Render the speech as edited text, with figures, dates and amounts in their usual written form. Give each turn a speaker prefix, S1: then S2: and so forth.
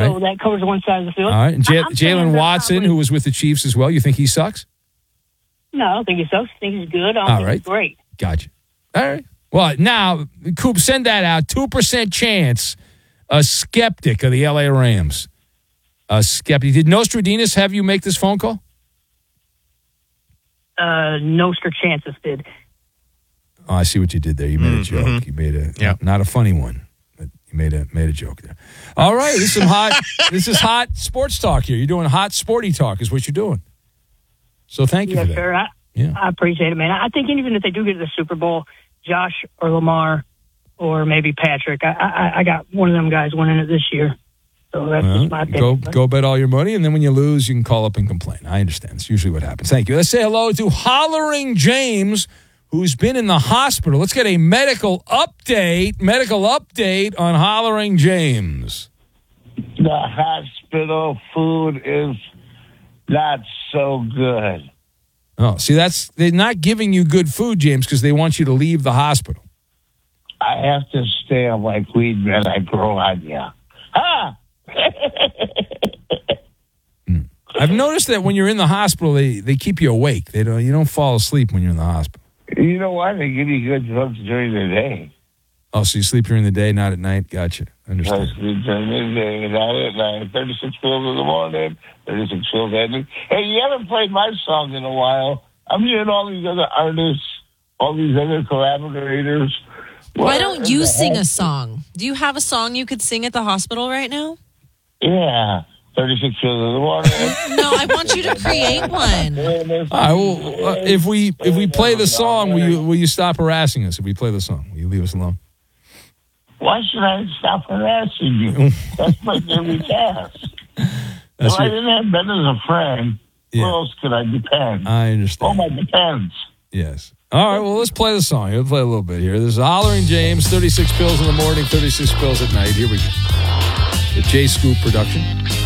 S1: right.
S2: So that covers one side of the field.
S1: All right. And
S2: I'm saying
S1: Jalen
S2: that
S1: Watson,
S2: probably-
S1: who was with the Chiefs as well, you think he sucks?
S2: No, I don't think he sucks. I think he's good. I don't
S1: All
S2: think
S1: right.
S2: he's great.
S1: Gotcha. All right. Well, now, Coop, send that out. 2% chance, a skeptic of the LA Rams. A skeptic. Did Nostradamus have you make this phone call?
S2: Nostra Chances did.
S1: Oh, I see what you did there. You made a joke. You made not a funny one, but you made a joke there. All right. This is hot sports talk here. You're doing hot sporty talk is what you're doing. So thank you for that.
S2: Sir. I appreciate it, man. I think even if they do get to the Super Bowl, Josh or Lamar or maybe Patrick, I got one of them guys winning it this year. So that's just my opinion.
S1: Go bet all your money, and then when you lose, you can call up and complain. I understand. That's usually what happens. Thank you. Let's say hello to Hollering James, who's been in the hospital. Let's get a medical update on Hollering James.
S3: The hospital food is not so good.
S1: Oh, see, they're not giving you good food, James, because they want you to leave the hospital.
S3: I have to stay on like weed, man. I grow on ya. Ha!
S1: I've noticed that when you're in the hospital, they keep you awake. You don't fall asleep when you're in the hospital.
S3: You know why? They give you good drugs during the day.
S1: Oh, so you sleep during the day, not at night? Gotcha. Understand.
S3: I sleep during the day, not at night. 36 pills in the morning, 36 pills at night. Hey, you haven't played my song in a while. I'm hearing all these other artists, all these other collaborators.
S4: Why don't you sing a song? Do you have a song you could sing at the hospital right now?
S3: Yeah. 36 pills in the morning.
S4: No, I want you to create one.
S1: I will. If we play the song, will you stop harassing us? If we play the song, will you leave us alone?
S3: Why should I stop harassing you? That's my daily task. If I didn't have Ben as a friend, who else could I depend?
S1: I understand.
S3: Oh, my depends.
S1: Yes. All right, well, let's play the song. We'll play a little bit here. This is Hollering James, 36 pills in the morning, 36 pills at night. Here we go. The J Scoop production.